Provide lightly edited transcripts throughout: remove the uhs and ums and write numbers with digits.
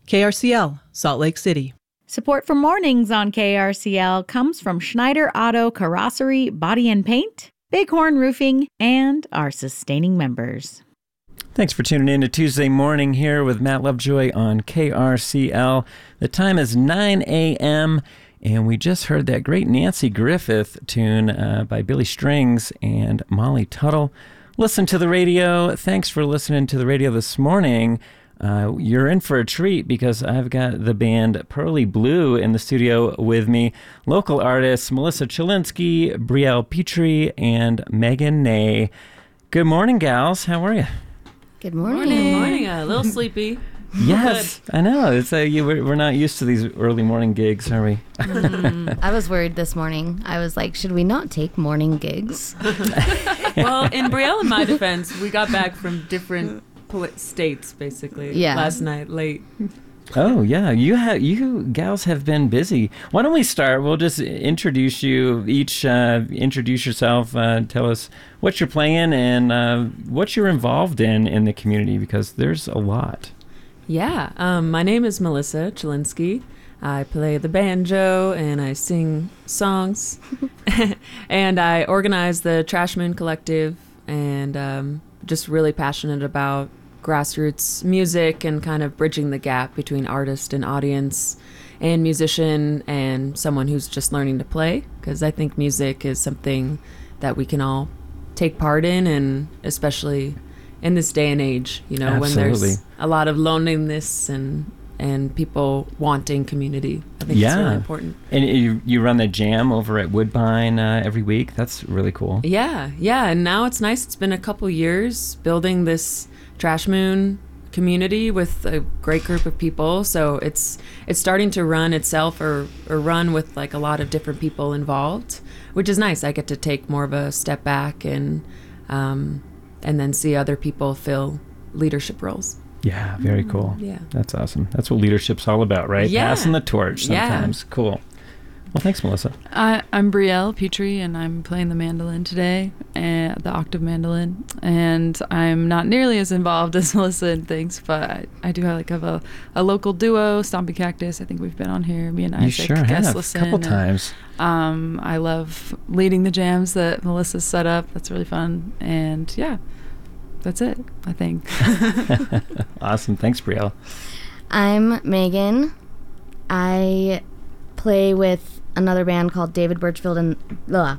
KRCL, Salt Lake City. Support for mornings on KRCL comes from Schneider Auto Carrossery Body and Paint, Bighorn Roofing, and our sustaining members. Thanks for tuning in to Tuesday Morning here with Matt Lovejoy on KRCL. The time is 9 a.m., and we just heard that great Nancy Griffith tune by Billy Strings and Molly Tuttle. Listen to the radio. Thanks for listening to the radio this morning. You're in for a treat because I've got the band Pearly Blue in the studio with me. Local artists Melissa Chilinsky, Brielle Petrie, and Megan Ney. Good morning, gals. How are you? Good morning. Good morning. A little sleepy. Yes, I know. It's we're not used to these early morning gigs, are we? I was worried this morning. I was like, should we not take morning gigs? Well, in Brielle and my defense, we got back from different states basically last night late. Oh yeah, you gals have been busy. Why don't we start? We'll just introduce you each. Introduce yourself. Tell us what you're playing and what you're involved in the community, because there's a lot. Yeah, my name is Melissa Chilinsky. I play the banjo and I sing songs, and I organize the Trash Moon Collective, and just really passionate about grassroots music and kind of bridging the gap between artist and audience and musician and someone who's just learning to play, because I think music is something that we can all take part in, and especially in this day and age, you know, Absolutely. When there's a lot of loneliness and people wanting community. I think it's really important. And you run the jam over at Woodbine every week. That's really cool. Yeah, and now it's nice. It's been a couple years building this Trash Moon community with a great group of people, so it's starting to run itself or run with like a lot of different people involved, which is nice. I get to take more of a step back and then see other people fill leadership roles. Yeah, very cool. Yeah, that's awesome. That's what leadership's all about, right? Yeah. Passing the torch sometimes. Yeah. Cool. Well, thanks, Melissa. I'm Brielle Petrie, and I'm playing the mandolin today, the octave mandolin. And I'm not nearly as involved as Melissa in things, but I do have a local duo, Stompy Cactus. I think we've been on here. Me and Isaac sure guest have. listen. A couple times. I love leading the jams that Melissa's set up. That's really fun. And yeah, that's it, I think. Awesome. Thanks, Brielle. I'm Megan. I play with another band called David Birchfield and the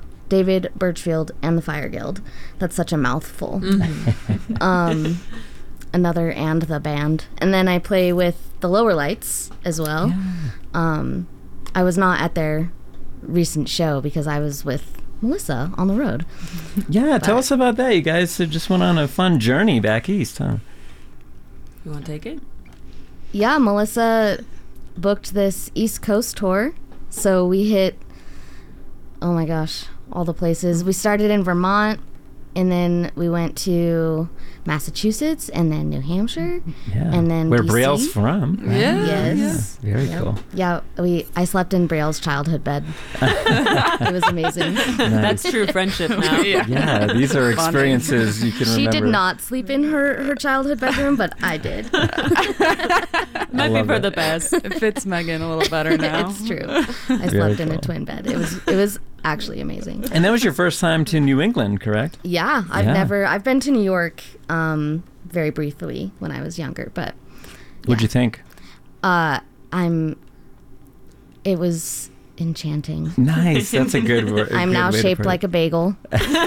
Fire Guild. That's such a mouthful. Mm-hmm. Another and the band. And then I play with the Lower Lights as well. Yeah. I was not at their recent show because I was with Melissa on the road. Yeah, tell us about that. You guys just went on a fun journey back east, huh? You want to take it? Yeah, Melissa booked this East Coast tour. So we hit, oh my gosh, all the places. We started in Vermont, and then we went to Massachusetts, and then New Hampshire, and then where DC. Brielle's from. Right? Yeah. Yes. Yeah. Very cool. Yeah, I slept in Brielle's childhood bed. It was amazing. Nice. That's true friendship now. Yeah, these are experiences you can remember. She did not sleep in her childhood bedroom, but I did. Might be for the best. It fits Megan a little better now. It's true. I slept in a twin bed. It was actually amazing. And that was your first time to New England, correct? Yeah, I've been to New York very briefly when I was younger, but What'd you think? It was enchanting. Nice. That's a good word. I'm now shaped like a bagel.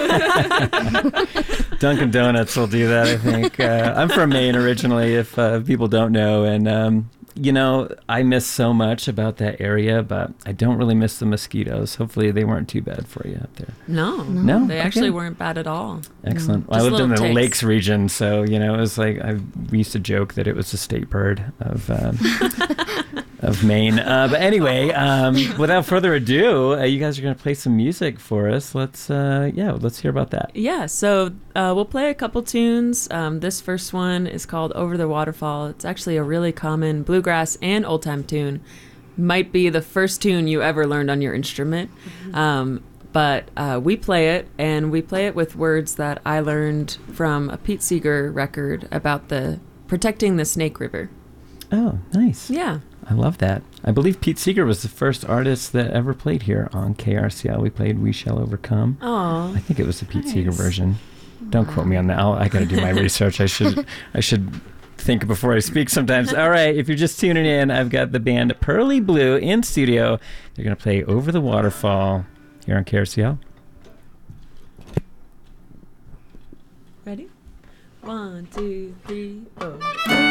Dunkin' Donuts will do that, I think. I'm from Maine originally, if people don't know, and I miss so much about that area, but I don't really miss the mosquitoes. Hopefully they weren't too bad for you out there. No, they actually weren't bad at all. Excellent. Well, I lived in the Lakes region, so it was like we used to joke that it was the state bird of Maine. But anyway, without further ado, you guys are going to play some music for us. Let's hear about that. Yeah, so we'll play a couple tunes. This first one is called Over the Waterfall. It's actually a really common bluegrass and old time tune. Might be the first tune you ever learned on your instrument. But we play it, and we play it with words that I learned from a Pete Seeger record about protecting the Snake River. Oh, nice. Yeah. I love that. I believe Pete Seeger was the first artist that ever played here on KRCL. We played We Shall Overcome. Oh. I think it was the Pete Seeger nice. version. Don't quote me on that. I got to do my research. I should think before I speak sometimes. All right, if you're just tuning in, I've got the band Pearly Blue in studio. They're going to play Over the Waterfall here on KRCL. Ready? 1, 2, 3, 4.